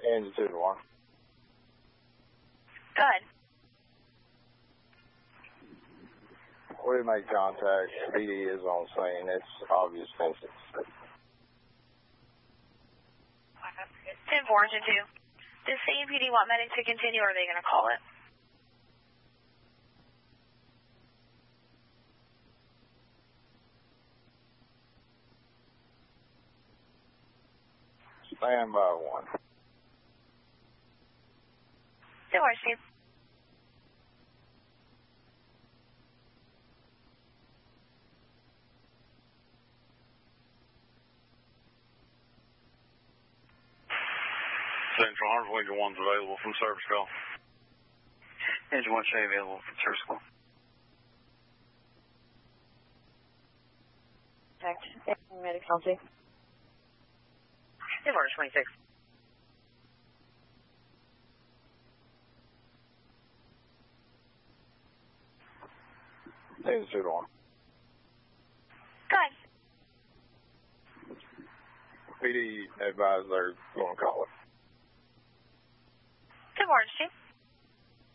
Engine 2 to 1. Go ahead. We make contact. PD is on scene. It's obvious fences. 10-4, Engine 2. Does CMPD want medics to continue, or are they going to call it? Stand by 1. No worries, Steve. Central Harmsville, Engine 1's available from service call. Engine 1 show available from service call. Medics on scene. 10-4, 26. Engine 2 to 1. Go ahead. PD advised they're going to call it. 10-4, Engine 2.